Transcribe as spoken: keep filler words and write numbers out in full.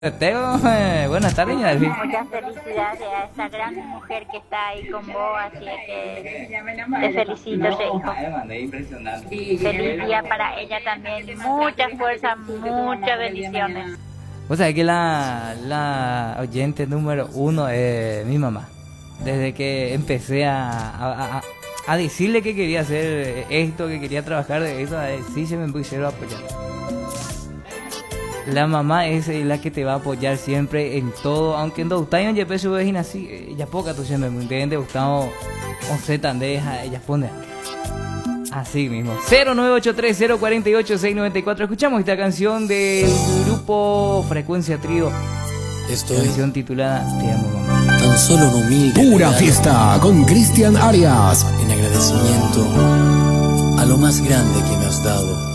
Teo, eh, buenas tardes, Yadvi. Muchas felicidades a esta gran mujer que está ahí con vos, así que te felicito, hijo. Feliz día para ella también, mucha fuerza, muchas bendiciones. O sea que la, la oyente número uno es mi mamá. Desde que empecé a, a, a, a decirle que quería hacer esto, que quería trabajar de eso, a sí se me pusieron a apoyar. La mamá es la que te va a apoyar siempre en todo, aunque en Doutayon ya peso es así, ya poca tu siempre me entiende, Gustavo once tandeja, ella pone así mismo. Cero nueve ocho tres cero cuatro ocho seis nueve cuatro. Escuchamos esta canción del grupo Frecuencia Trío. Esto canción es titulada Te amo, mamá. Tan solo un humilde Pura regalo fiesta con Cristian Arias. en agradecimiento a lo más grande que me has dado.